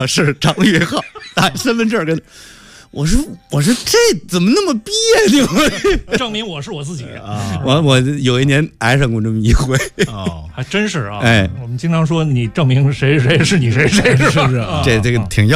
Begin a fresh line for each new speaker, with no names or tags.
是张玉浩，身份证跟。我说这怎么那么别扭？
证明我是我自己
啊！
我有一年挨上过这么一回
哦，
还真是啊！
哎，
我们经常说你证明谁谁是你谁谁是吧？
是啊，
这个挺要